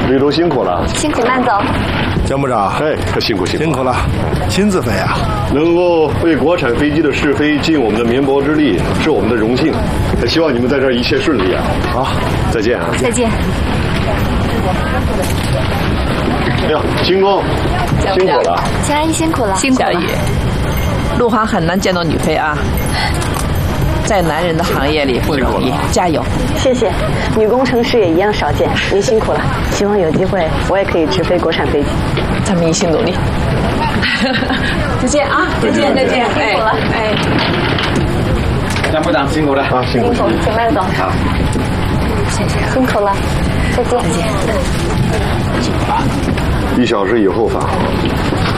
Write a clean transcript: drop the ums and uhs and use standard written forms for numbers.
旅途辛苦了， 辛苦慢走。 江部长， 哎，辛苦辛苦了，亲自飞啊！ 能够为国产飞机的试飞尽我们的绵薄之力，是我们的荣幸。也希望你们在这儿一切顺利啊！好，再见啊！ 再见。 哎呀，星空，辛苦了。 江阿姨辛苦了，辛苦了。 小雨，陆航很难见到女飞啊，在男人的行业里不容易，加油！ 谢谢，女工程师也一样少见，您辛苦了。希望有机会我也可以直飞国产飞机， 咱们一起努力。再见啊！再见，再见！ 辛苦了，哎。 江部长辛苦了啊，辛苦， 请慢走。 好， 谢谢，辛苦了，再见，再见。 1小时以后返航。